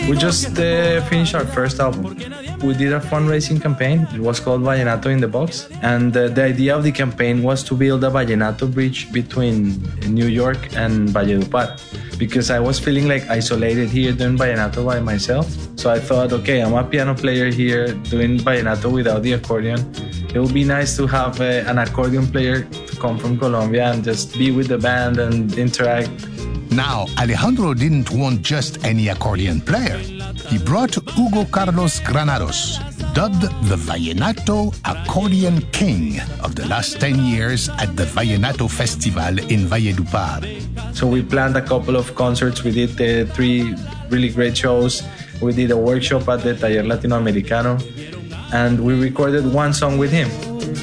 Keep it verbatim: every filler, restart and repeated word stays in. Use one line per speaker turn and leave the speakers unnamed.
We just uh, finished our first album. We did a fundraising campaign. It was called Vallenato in the Box. And uh, the idea of the campaign was to build a Vallenato bridge between New York and Valledupar, because I was feeling like isolated here doing Vallenato by myself. So I thought, okay, I'm a piano player here doing Vallenato without the accordion. It would be nice to have uh, an accordion player to come from Colombia and just be with the band and interact.
Now, Alejandro didn't want just any accordion player. He brought Hugo Carlos Granados, dubbed the Vallenato Accordion King of the last ten years at the Vallenato Festival in Valledupar.
So we planned a couple of concerts. We did uh, three really great shows. We did a workshop at the Taller Latinoamericano, and we recorded one song with him.